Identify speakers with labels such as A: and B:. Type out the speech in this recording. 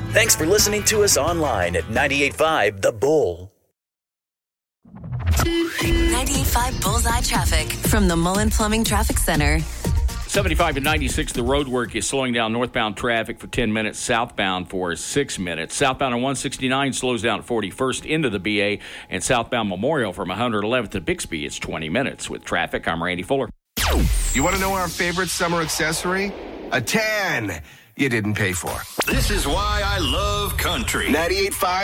A: Thanks for listening to us online at 98.5 The Bull.
B: 98.5 Bullseye Traffic from the Mullen Plumbing Traffic Center.
C: 75 and 96, the road work is slowing down northbound traffic for 10 minutes, southbound for 6 minutes. Southbound on 169 slows down at 41st into the BA, and southbound Memorial from 111th to Bixby is 20 minutes. With traffic, I'm Randy Fuller.
D: You want to know our favorite summer accessory? A tan you didn't pay for.
E: This is why I love country.
D: 98.5